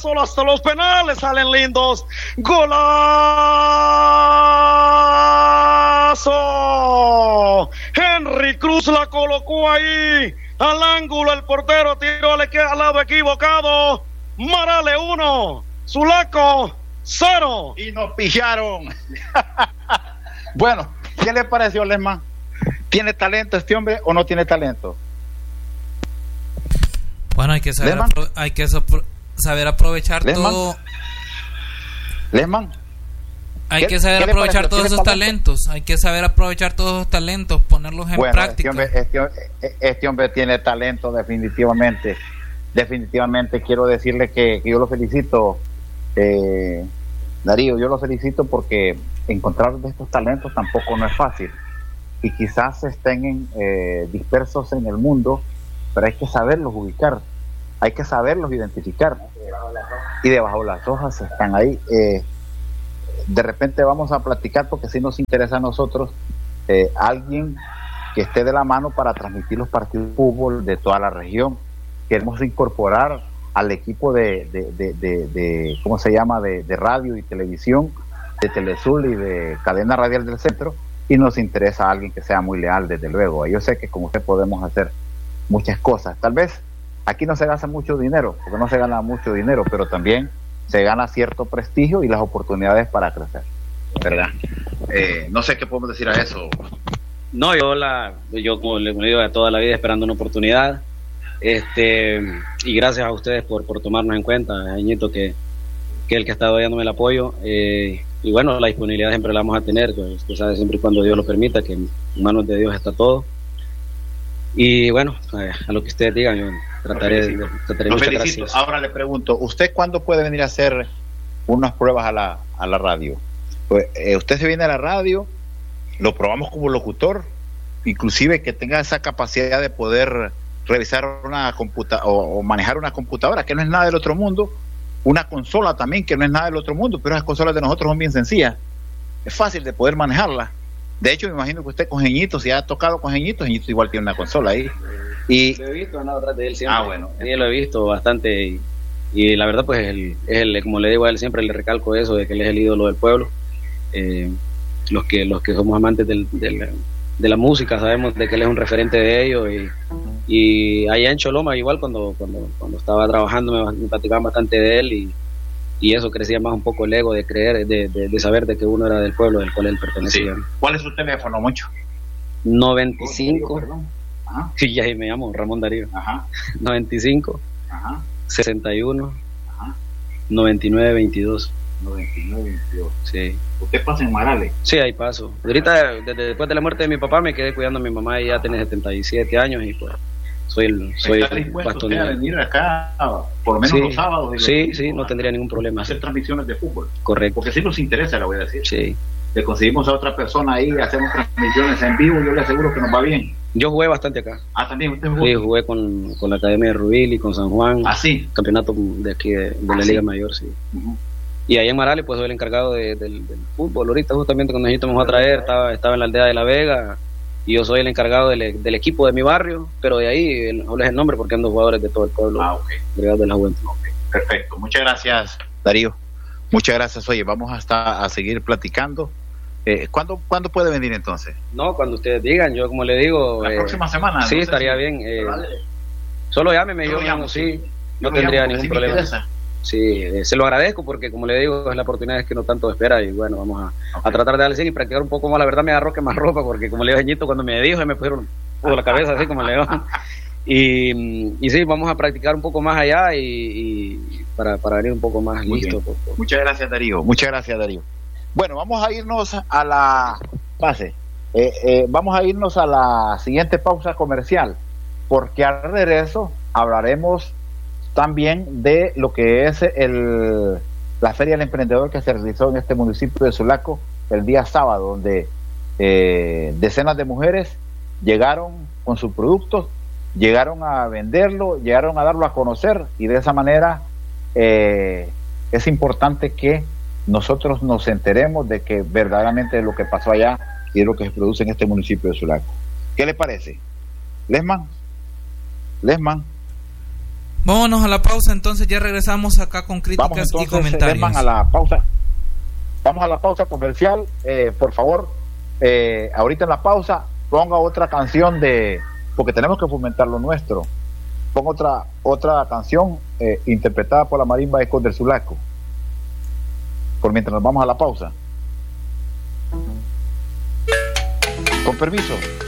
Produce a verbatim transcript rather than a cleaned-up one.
solo hasta los penales salen lindos. ¡Golazo! Henry Cruz la colocó ahí, al ángulo, el portero tiró al, al lado equivocado. Marale uno, Sulaco cero. Y nos pillaron. Bueno, ¿qué le pareció, Lesman? ¿Tiene talento este hombre o no tiene talento? Bueno, hay que saber, apro- hay que so- saber aprovechar Lesman. todo. Lesman. Hay ¿Qué- que saber qué le aprovechar pareció? todos ¿Tiene esos talento? talentos. Hay que saber aprovechar todos esos talentos, ponerlos en Bueno, práctica. Este hombre, este, este hombre tiene talento definitivamente. Definitivamente quiero decirle que, que yo lo felicito, eh, Darío, yo lo felicito porque encontrar de estos talentos tampoco no es fácil. Y quizás estén en, eh, dispersos en el mundo, pero hay que saberlos ubicar, hay que saberlos identificar. Y debajo de las hojas están ahí. Eh, de repente vamos a platicar, porque sí nos interesa a nosotros, eh, alguien que esté de la mano para transmitir los partidos de fútbol de toda la región. Queremos incorporar al equipo de, de, de, de, de ¿cómo se llama?, de, de radio y televisión, de Telesur y de Cadena Radial del Centro, y nos interesa a alguien que sea muy leal, desde luego. Yo sé que con usted podemos hacer muchas cosas. Tal vez aquí no se gasta mucho dinero, porque no se gana mucho dinero, pero también se gana cierto prestigio y las oportunidades para crecer, ¿verdad? Eh, no sé qué podemos decir a eso. No, yo la, yo como le digo, de toda la vida esperando una oportunidad, este, y gracias a ustedes por, por tomarnos en cuenta, Añito, que, que el que ha estado dándome el apoyo, eh, y bueno, la disponibilidad siempre la vamos a tener, pues, usted sabe, siempre y cuando Dios lo permita, que en manos de Dios está todo. Y bueno, a, a lo que ustedes digan, yo trataré de, trataré. Lo Muchas felicito. gracias. Ahora le pregunto, ¿usted cuándo puede venir a hacer unas pruebas a la, a la radio? Pues eh, usted se viene a la radio, lo probamos como locutor, inclusive que tenga esa capacidad de poder revisar una computa o, o manejar una computadora, que no es nada del otro mundo, una consola también, que no es nada del otro mundo, pero las consolas de nosotros son bien sencillas, es fácil de poder manejarlas. De hecho, me imagino que usted con Jeñito, si ha tocado con Jeñito, Jeñito igual tiene una consola ahí. Y Lo he visto, andado atrás de él siempre. Ah, bueno. Sí, lo he visto bastante, y, y la verdad, pues, el, es el, como le digo a él, siempre le recalco eso, de que él es el ídolo del pueblo. Eh, los que los que somos amantes del, del, de la música sabemos de que él es un referente de ellos, y, y allá en Choloma igual cuando cuando, cuando estaba trabajando me, me platicaban bastante de él, y, y eso crecía más un poco el ego de creer, de, de, de saber de que uno era del pueblo del cual él pertenecía. sí. ¿Cuál es su teléfono, Mucho? noventa y cinco, Ajá. sí, ya me llamo Ramón Darío. Ajá. noventa y cinco, Ajá. sesenta y uno, Ajá. noventa y nueve, veintidós. noventa y nueve veintidós. Sí. ¿Usted pasa en Marale? Sí, ahí paso. Ahorita, desde después de la muerte de mi papá, me quedé cuidando a mi mamá, y ya tiene setenta y siete años, y pues soy el, soy ¿Está el dispuesto usted pastor. a venir acá, por lo menos Sí, los sábados? y sí, los- sí, no tendría ningún problema. hacer transmisiones de fútbol, Correcto. porque si nos interesa, le voy a decir. Sí. Le conseguimos a otra persona ahí, hacemos transmisiones en vivo, yo le aseguro que nos va bien. Yo jugué bastante acá. Ah, también usted jugó. Sí, jugué con, con la Academia de Rubil y con San Juan. Ah, sí. Campeonato de aquí de, de Ah, la sí. Liga Mayor, sí. Uh-huh. Y ahí en Marale, pues soy el encargado de, del, del fútbol. Ahorita, justamente cuando Necesito me fue a traer, estaba, estaba en la aldea de La Vega, y yo soy el encargado del, del equipo de mi barrio, pero de ahí no les el nombre porque ando jugadores de todo el pueblo. Ah, ok. De la juventud. Okay. Perfecto. Muchas gracias, Darío. Muchas gracias. Oye, vamos hasta a seguir platicando. Eh, ¿cuándo, ¿Cuándo puede venir entonces? No, cuando ustedes digan, yo como le digo... La eh, próxima semana. Sí, no sé estaría si- bien. eh, Vale. Solo llámeme, Yo yo lo llamo, mismo, sí. Yo No lo tendría llamo, ningún sí me problema. interesa. Sí, eh, se lo agradezco porque, como le digo, es la oportunidad que no tanto espera, y bueno, vamos a, a tratar de darle y practicar un poco más. La verdad me agarró que más ropa, porque como le digo a Ñito, cuando me dijo, se me pusieron por la cabeza así como le digo. Y, y sí, vamos a practicar un poco más allá, y, y para, para venir un poco más Muy listo. bien. Por, por. Muchas gracias, Darío. Muchas gracias, Darío. Bueno, vamos a irnos a la base. Eh, eh, vamos a irnos a la siguiente pausa comercial, porque al regreso hablaremos también de lo que es el, la Feria del Emprendedor que se realizó en este municipio de Sulaco el día sábado, donde eh, decenas de mujeres llegaron con sus productos, llegaron a venderlo, llegaron a darlo a conocer, y de esa manera eh, es importante que nosotros nos enteremos de que verdaderamente es lo que pasó allá y es lo que se produce en este municipio de Sulaco. ¿Qué le parece? Lesman, Lesman. Vámonos a la pausa, entonces ya regresamos acá con críticas Vamos, entonces, y comentarios. Edman, a la pausa. Vamos a la pausa comercial. Eh, por favor, eh, ahorita en la pausa, ponga otra canción de, porque tenemos que fomentar lo nuestro. Ponga otra, otra canción eh, interpretada por la marimba Ecos del Sulaco. Por mientras nos vamos a la pausa. Con permiso.